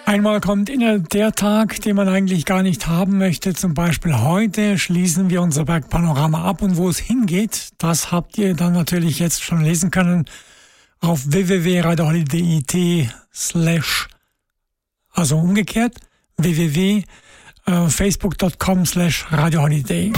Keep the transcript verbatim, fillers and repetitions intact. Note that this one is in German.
Einmal kommt immer der Tag, den man eigentlich gar nicht haben möchte. Zum Beispiel heute schließen wir unser Bergpanorama ab und wo es hingeht, das habt ihr dann natürlich jetzt schon lesen können auf w w w punkt radio holiday punkt i t slash, also umgekehrt, w w w punkt facebook punkt com slash radio holiday.